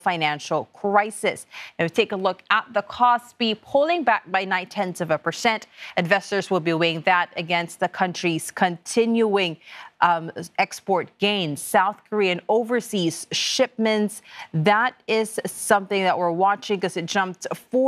financial crisis. Now, take a look at the Kospi polling back by 0.9%. Investors will be weighing that against the country's continuing export gains. South Korean overseas shipments, that is something that we're watching because it jumped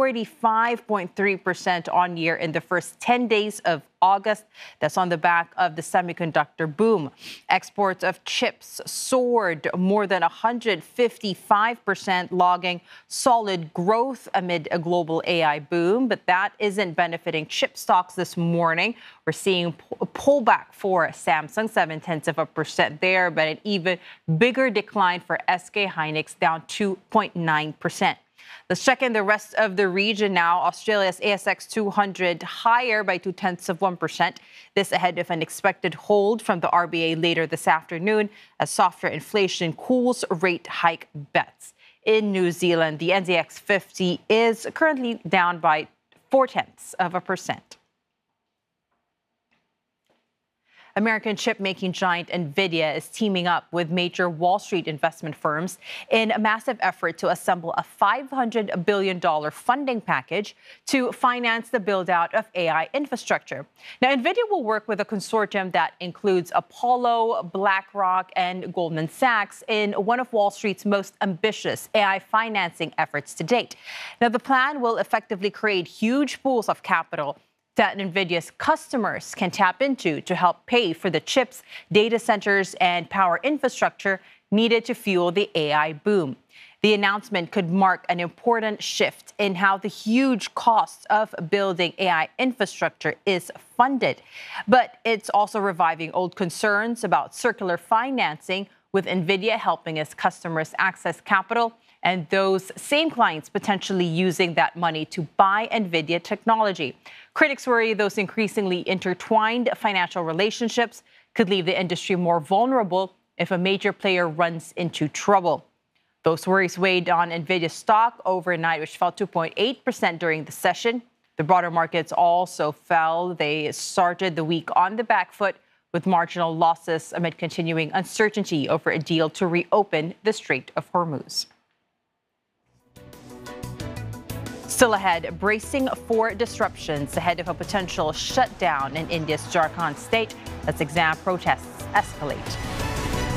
45.3% on year in the first 10 days of August. That's on the back of the semiconductor boom. Exports of chips soared more than 155%, logging solid growth amid a global AI boom. But that isn't benefiting chip stocks this morning. We're seeing a pullback for Samsung, 0.7% there, but an even bigger decline for SK Hynix, down 2.9%. Let's check in the rest of the region now. Australia's ASX 200 higher by 0.2%. This ahead of an expected hold from the RBA later this afternoon as softer inflation cools rate hike bets. In New Zealand, the NZX 50 is currently down by 0.4%. American chip-making giant NVIDIA is teaming up with major Wall Street investment firms in a massive effort to assemble a $500 billion funding package to finance the build-out of AI infrastructure. Now, NVIDIA will work with a consortium that includes Apollo, BlackRock, and Goldman Sachs in one of Wall Street's most ambitious AI financing efforts to date. Now, the plan will effectively create huge pools of capital that NVIDIA's customers can tap into to help pay for the chips, data centers, and power infrastructure needed to fuel the AI boom. The announcement could mark an important shift in how the huge cost of building AI infrastructure is funded. But it's also reviving old concerns about circular financing, with NVIDIA helping its customers access capital and those same clients potentially using that money to buy NVIDIA technology. Critics worry those increasingly intertwined financial relationships could leave the industry more vulnerable if a major player runs into trouble. Those worries weighed on NVIDIA stock overnight, which fell 2.8% during the session. The broader markets also fell. They started the week on the back foot with marginal losses amid continuing uncertainty over a deal to reopen the Strait of Hormuz. Still ahead, bracing for disruptions ahead of a potential shutdown in India's Jharkhand state as exam protests escalate.